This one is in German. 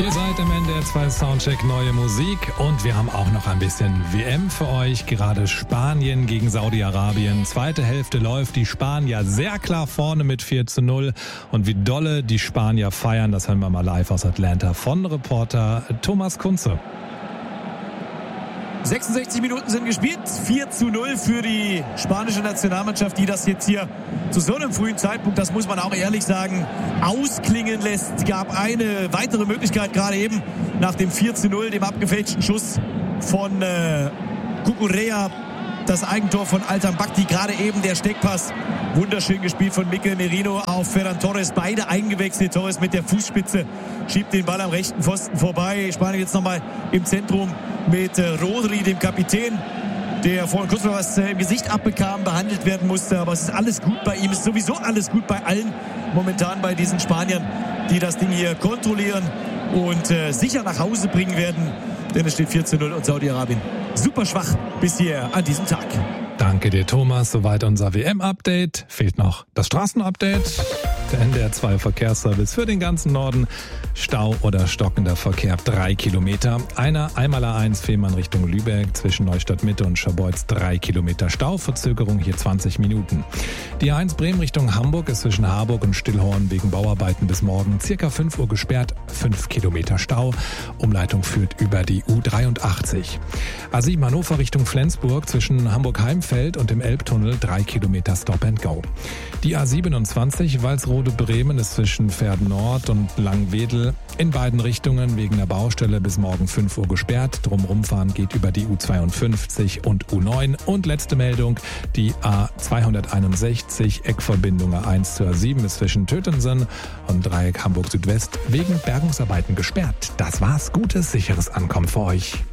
Ihr seid im NDR 2 Soundcheck Neue Musik und wir haben auch noch ein bisschen WM für euch. Gerade Spanien gegen Saudi-Arabien. Zweite Hälfte läuft, die Spanier sehr klar vorne mit 4:0. Und wie dolle die Spanier feiern, das hören wir mal live aus Atlanta von Reporter Thomas Kunze. 66 Minuten sind gespielt, 4:0 für die spanische Nationalmannschaft, die das jetzt hier zu so einem frühen Zeitpunkt, das muss man auch ehrlich sagen, ausklingen lässt. Es gab eine weitere Möglichkeit, gerade eben nach dem 4:0, dem abgefälschten Schuss von Cucurella, das Eigentor von Altan Bakti, gerade eben der Steckpass. Wunderschön gespielt von Mikel Merino auf Ferran Torres. Beide eingewechselt. Torres mit der Fußspitze schiebt den Ball am rechten Pfosten vorbei. Spanien jetzt nochmal im Zentrum mit Rodri, dem Kapitän, der vorhin kurz mal was im Gesicht abbekam, behandelt werden musste. Aber es ist alles gut bei ihm. Es ist sowieso alles gut bei allen momentan bei diesen Spaniern, die das Ding hier kontrollieren und sicher nach Hause bringen werden. Denn es steht 4:0 und Saudi-Arabien super schwach bis hier an diesem Tag. Danke dir, Thomas. Soweit unser WM-Update. Fehlt noch das Straßenupdate. Der NDR 2 Verkehrsservice für den ganzen Norden. Stau oder stockender Verkehr 3 Kilometer. Einmal A1 Fehmarn Richtung Lübeck zwischen Neustadt Mitte und Scharbeutz 3 Kilometer Stau. Verzögerung hier 20 Minuten. Die A1 Bremen Richtung Hamburg ist zwischen Harburg und Stillhorn wegen Bauarbeiten bis morgen circa 5 Uhr gesperrt. 5 Kilometer Stau. Umleitung führt über die U83. A7 Hannover Richtung Flensburg zwischen Hamburg-Heimfeld und dem Elbtunnel 3 Kilometer Stop and Go. Die A27 Walsrode-Bremen ist zwischen Verden Nord und Langwedel in beiden Richtungen wegen der Baustelle bis morgen 5 Uhr gesperrt. Drumrumfahren geht über die U52 und U9. Und letzte Meldung, die A261 Eckverbindung A1 zur A7 ist zwischen Tötensen und Dreieck Hamburg Südwest wegen Bergungsarbeiten gesperrt. Das war's. Gutes, sicheres Ankommen für euch.